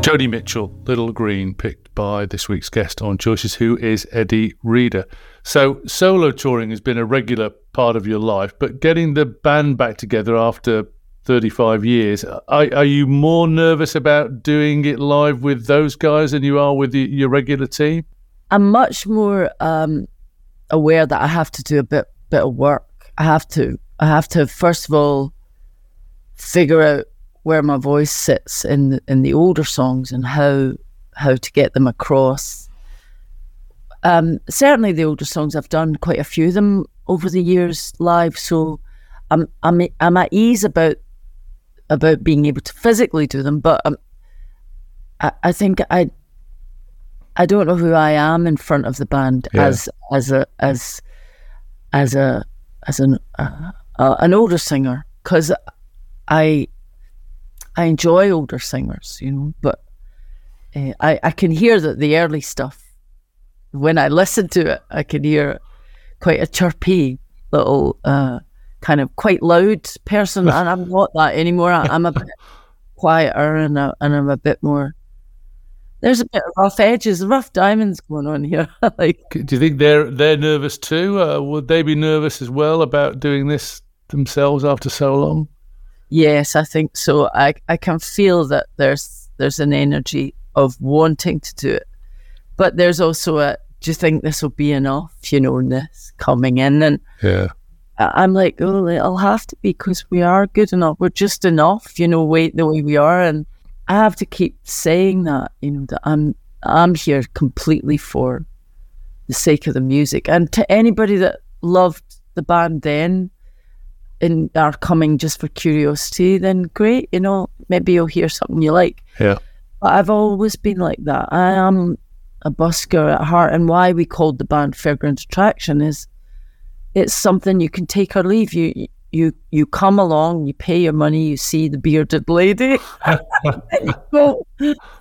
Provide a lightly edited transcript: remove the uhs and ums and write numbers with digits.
Joni Mitchell, Little Green, picked by this week's guest on Choices, who is Eddie Reader. So solo touring has been a regular part of your life, but getting the band back together after 35 years, are you more nervous about doing it live with those guys than you are with your regular team? I'm much more aware that I have to do a bit of work. I have to first of all figure out where my voice sits in the older songs and how to get them across. Certainly the older songs, I've done quite a few of them over the years live, so I'm at ease about being able to physically do them. But I think I don't know who I am in front of the band as an older singer, because I enjoy older singers, but I can hear that the early stuff, when I listen to it, I can hear quite a chirpy little kind of quite loud person, and I'm not that anymore. I'm a bit quieter and I'm a bit more, there's a bit of rough edges, rough diamonds going on here. Do you think they're nervous too? Would they be nervous as well about doing this themselves after so long? Yes, I think so. I can feel that there's an energy of wanting to do it, but there's also do you think this will be enough? This coming in, and I'm like, oh, it'll have to be, because we are good enough. We're just enough, the way we are, and I have to keep saying that, that I'm here completely for the sake of the music. And to anybody that loved the band then and are coming just for curiosity, then great, maybe you'll hear something you like. Yeah. But I've always been like that. I am a busker at heart, and why we called the band Fairground Attraction is it's something you can take or leave. You come along, you pay your money, you see the bearded lady, and you go,